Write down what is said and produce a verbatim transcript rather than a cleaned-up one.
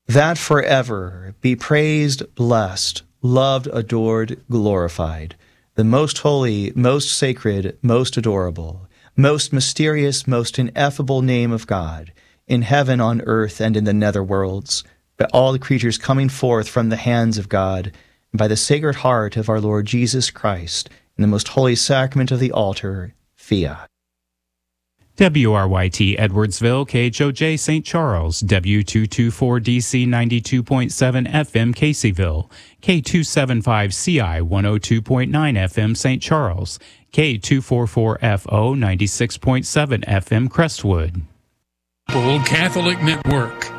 that forever be praised, blessed, loved, adored, glorified, the most holy, most sacred, most adorable, most mysterious, most ineffable name of God, in heaven, on earth, and in the nether worlds, by all the creatures coming forth from the hands of God, and by the Sacred Heart of our Lord Jesus Christ, in the most holy sacrament of the altar, fiat. W R Y T Edwardsville, K H O J Saint Charles, W two twenty-four D C ninety-two point seven F M Caseyville, K two seventy-five C I one oh two point nine F M Saint Charles, K two forty-four F O ninety-six point seven F M Crestwood. Catholic Network.